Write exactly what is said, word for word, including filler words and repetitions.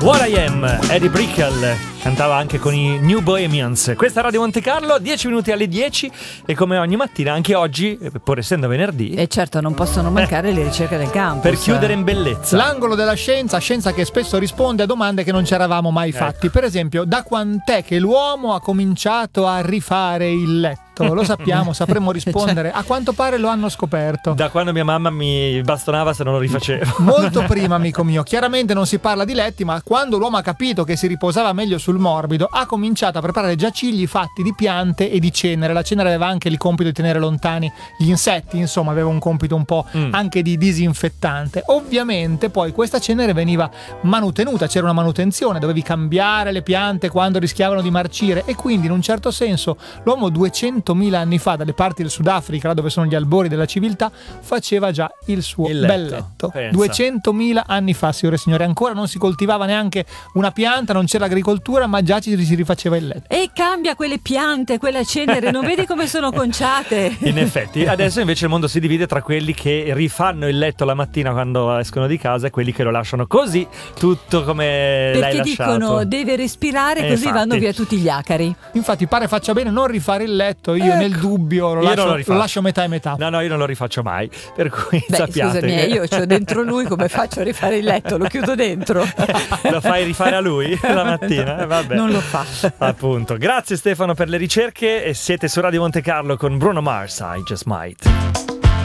What I Am, Eddie Brickell cantava anche con i New Bohemians. Questa è Radio Monte Carlo, dieci minuti alle dieci, e come ogni mattina anche oggi, pur essendo venerdì, e certo non possono mancare eh, le ricerche del campus per chiudere in bellezza. L'angolo della scienza, scienza che spesso risponde a domande che non ci eravamo mai fatti. Ecco. Per esempio, da quant'è che l'uomo ha cominciato a rifare il letto? Lo sappiamo, sapremo rispondere. A quanto pare lo hanno scoperto da quando mia mamma mi bastonava se non lo rifacevo. Molto prima, amico mio. Chiaramente non si parla di letti, ma quando l'uomo ha capito che si riposava meglio sul morbido, ha cominciato a preparare giacigli fatti di piante e di cenere. La cenere aveva anche il compito di tenere lontani gli insetti, insomma aveva un compito un po' mm. anche di disinfettante. Ovviamente poi questa cenere veniva manutenuta, c'era una manutenzione, dovevi cambiare le piante quando rischiavano di marcire, e quindi in un certo senso l'uomo duecentomila anni fa, dalle parti del Sudafrica, là dove sono gli albori della civiltà, faceva già il suo il letto, bel letto. pensa. duecentomila anni fa, signore e signori, ancora non si coltivava neanche una pianta, non c'era agricoltura, ma già ci si rifaceva il letto. E cambia quelle piante, quella cenere, non vedi come sono conciate? In effetti, adesso invece il mondo si divide tra quelli che rifanno il letto la mattina quando escono di casa e quelli che lo lasciano così, tutto come perché l'hai lasciato. Perché dicono deve respirare, e così infatti. vanno via tutti gli acari. Infatti pare faccia bene non rifare il letto, io ecco. nel dubbio lo io lascio, lo, lo lascio metà e metà. No, no, io non lo rifaccio mai, per cui Beh, sappiate scusami, che... io c'ho dentro lui, come faccio a rifare il letto? Lo chiudo dentro. Lo fai rifare a lui la mattina? Eh, vabbè. Non lo fa. Appunto. Grazie Stefano per le ricerche, e siete su Radio Monte Carlo con Bruno Mars, I Just Might.